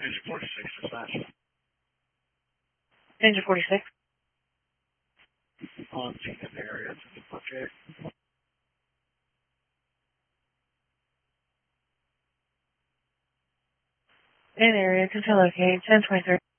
Engine 46 dispatch. Engine 46. On scene in the area. Okay. In area, to locate 1023.